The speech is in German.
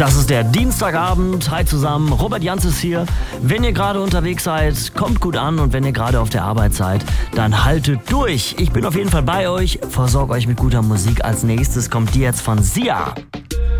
Das ist der Dienstagabend. Hi zusammen, Robert Janz ist hier. Wenn ihr gerade unterwegs seid, kommt gut an, und wenn ihr gerade auf der Arbeit seid, dann haltet durch. Ich bin auf jeden Fall bei euch, versorge euch mit guter Musik. Als nächstes kommt die jetzt von Sia.